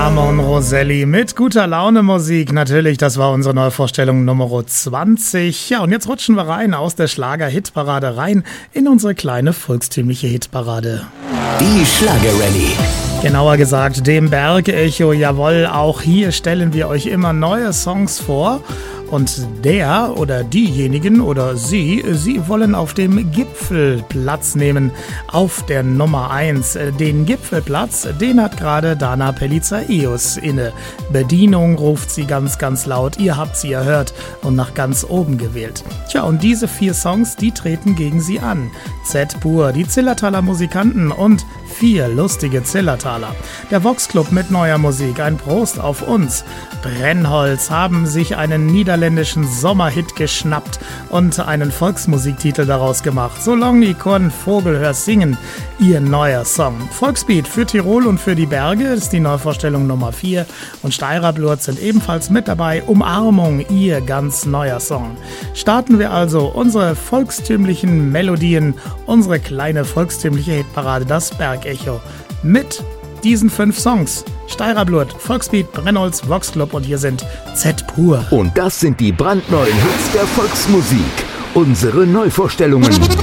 Ramon Roselli mit guter Laune Musik. Natürlich, das war unsere Neuvorstellung Nummer 20. Ja, und jetzt rutschen wir rein aus der Schlager-Hitparade rein in unsere kleine volkstümliche Hitparade. Die Schlager-Rallye. Genauer gesagt, dem Bergecho. Jawohl, auch hier stellen wir euch immer neue Songs vor. Und der oder diejenigen oder sie wollen auf dem Gipfel Platz nehmen, auf der Nummer 1. Den Gipfelplatz, den hat gerade Dana Pelizaeus inne. Bedienung ruft sie ganz, ganz laut. Ihr habt sie erhört und nach ganz oben gewählt. Tja, und diese 4 Songs, die treten gegen sie an. Z-Pur, die Zillertaler Musikanten und 4 lustige Zillertaler. Der Vox Club mit neuer Musik, ein Prost auf uns. Brennholz haben sich einen niederländischen Sommerhit geschnappt und einen Volksmusiktitel daraus gemacht. So long die Korn Vogel hör singen, ihr neuer Song. Volksbeat für Tirol und für die Berge ist die Neuvorstellung Nummer 4 und Steirer Blurt sind ebenfalls mit dabei. Umarmung, ihr ganz neuer Song. Starten wir also unsere volkstümlichen Melodien, unsere kleine volkstümliche Hitparade, das Bergecho, mit diesen 5 Songs. Steirer Blurt, Volksbeat, Brennholz, Vox Club und hier sind Z-Pur. Und das sind die brandneuen Hits der Volksmusik. Unsere Neuvorstellungen.